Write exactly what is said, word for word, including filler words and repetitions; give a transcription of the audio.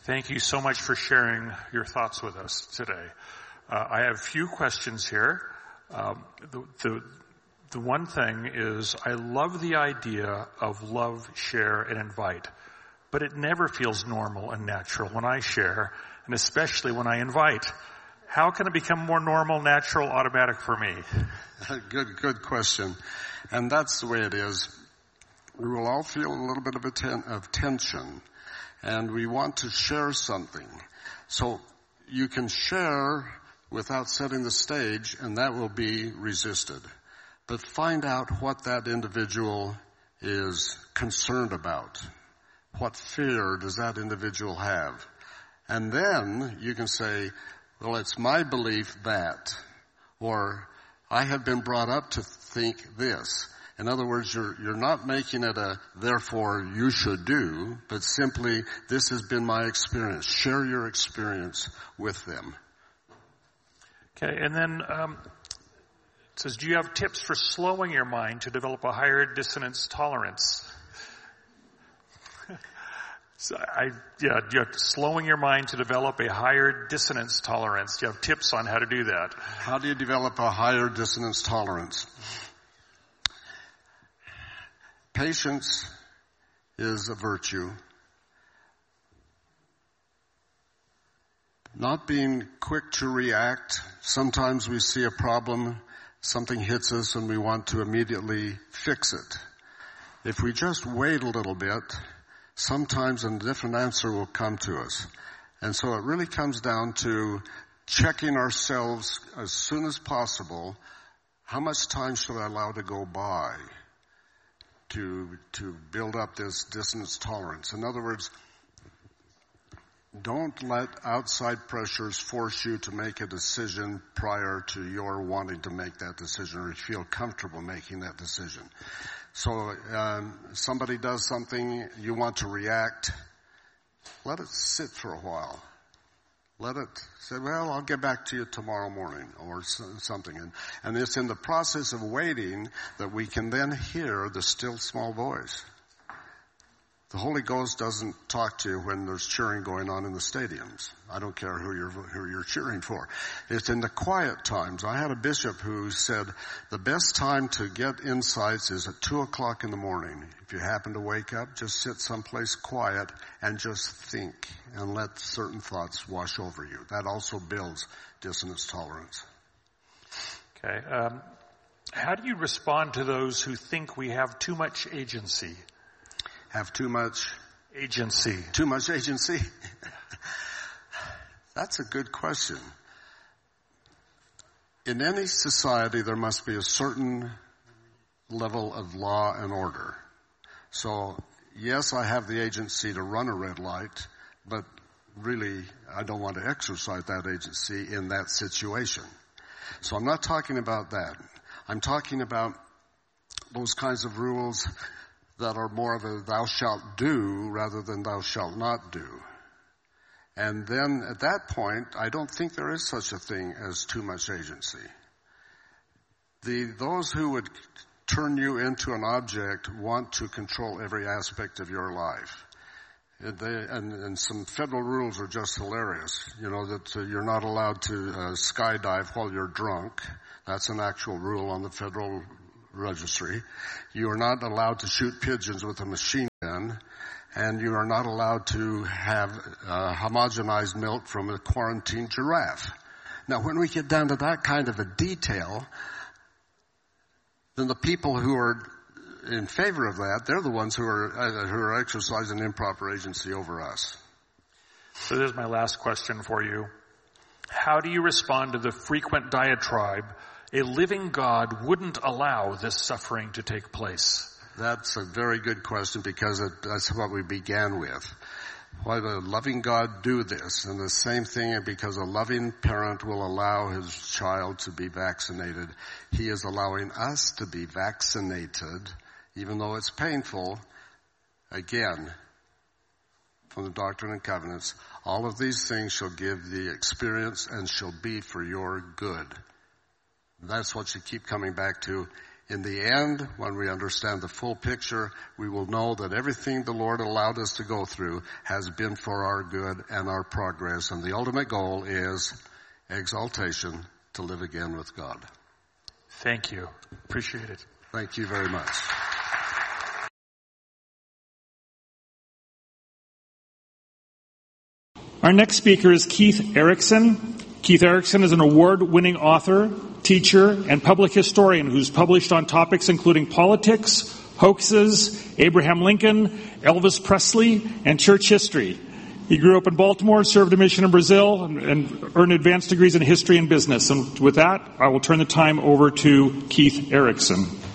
Thank you so much for sharing your thoughts with us today. Uh, I have a few questions here. Um, the, the, the one thing is I love the idea of love, share, and invite, but it never feels normal and natural when I share, and especially when I invite. How can it become more normal, natural, automatic for me? Good, good question. And that's the way it is. We will all feel a little bit of, a ten, of tension, and we want to share something. So you can share without setting the stage, and that will be resisted. But find out what that individual is concerned about. What fear does that individual have? And then you can say, well, it's my belief that, or I have been brought up to think this. In other words, you're, you're not making it a, therefore you should do, but simply, this has been my experience. Share your experience with them. Okay, and then um, it says, do you have tips for slowing your mind to develop a higher dissonance tolerance? so I, yeah, you have slowing your mind to develop a higher dissonance tolerance. Do you have tips on how to do that? How do you develop a higher dissonance tolerance? Patience is a virtue. Not being quick to react. Sometimes we see a problem, something hits us, and we want to immediately fix it. If we just wait a little bit, sometimes a different answer will come to us. And so it really comes down to checking ourselves as soon as possible. How much time should I allow to go by to to build up this dissonance tolerance? In other words, don't let outside pressures force you to make a decision prior to your wanting to make that decision or feel comfortable making that decision. So um, somebody does something, you want to react, let it sit for a while. Let it say, well, I'll get back to you tomorrow morning or something. And, and it's in the process of waiting that we can then hear the still small voice. The Holy Ghost doesn't talk to you when there's cheering going on in the stadiums. I don't care who you're, who you're cheering for. It's in the quiet times. I had a bishop who said the best time to get insights is at two o'clock in the morning. If you happen to wake up, just sit someplace quiet and just think and let certain thoughts wash over you. That also builds dissonance tolerance. Okay. Um, how do you respond to those who think we have too much agency? Have too much agency. Too much agency? That's a good question. In any society, there must be a certain level of law and order. So, yes, I have the agency to run a red light, but really, I don't want to exercise that agency in that situation. So I'm not talking about that. I'm talking about those kinds of rules that are more of a thou shalt do rather than thou shalt not do. And then at that point, I don't think there is such a thing as too much agency. The, those who would turn you into an object want to control every aspect of your life. And, they, and, and some federal rules are just hilarious. You know, that uh, you're not allowed to uh, skydive while you're drunk. That's an actual rule on the federal registry. You are not allowed to shoot pigeons with a machine gun, and you are not allowed to have uh, homogenized milk from a quarantined giraffe. Now, when we get down to that kind of a detail, then the people who are in favor of that, they're the ones who are uh, who are exercising improper agency over us. So this is my last question for you. How do you respond to the frequent diatribe, a living God wouldn't allow this suffering to take place? That's a very good question because it, that's what we began with. Why would a loving God do this? And the same thing, because a loving parent will allow his child to be vaccinated, he is allowing us to be vaccinated, even though it's painful. Again, from the Doctrine and Covenants, all of these things shall give the experience and shall be for your good. That's what you keep coming back to. In the end, when we understand the full picture, we will know that everything the Lord allowed us to go through has been for our good and our progress. And the ultimate goal is exaltation, to live again with God. Thank you. Appreciate it. Thank you very much. Our next speaker is Keith Erickson. Keith Erickson is an award-winning author, teacher, and public historian who's published on topics including politics, hoaxes, Abraham Lincoln, Elvis Presley, and church history. He grew up in Baltimore, served a mission in Brazil, and, and earned advanced degrees in history and business. And with that, I will turn the time over to Keith Erickson.